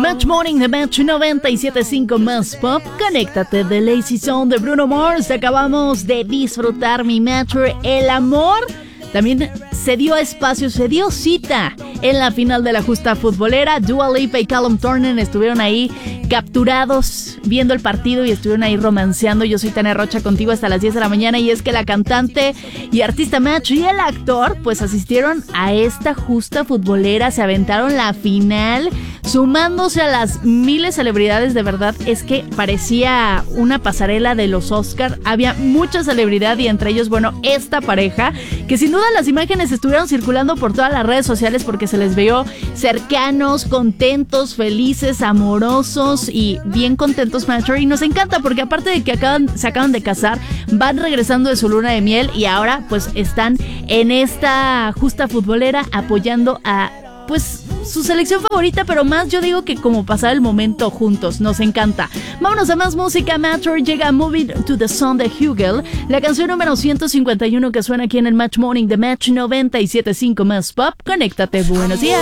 Match Morning de Match 97.5 más pop. Conéctate de Lazy Song de Bruno Mars. Acabamos de disfrutar mi Match. El amor también se dio espacio, se dio cita en la final de la justa futbolera. Dua Lipa y Callum Turner estuvieron ahí capturados viendo el partido y estuvieron ahí romanceando. Yo soy Tania Rocha, contigo hasta las 10 de la mañana. Y es que la cantante y artista Match y el actor pues asistieron a esta justa futbolera, se aventaron la final sumándose a las miles de celebridades. De verdad es que parecía una pasarela de los Oscar. Había mucha celebridad y entre ellos, bueno, esta pareja que sin duda las imágenes estuvieron circulando por todas las redes sociales porque se les vio cercanos, contentos, felices, amorosos y bien contentos, Match. Y nos encanta porque aparte de que se acaban de casar, van regresando de su luna de miel y ahora pues están en esta justa futbolera apoyando a pues su selección favorita, pero más yo digo que como pasar el momento juntos. Nos encanta. Vámonos a más música. Match. Llega Moving to the Sun de Hugel, la canción número 151 que suena aquí en el Match Morning de Match 97.5 más pop. Conéctate, buenos días.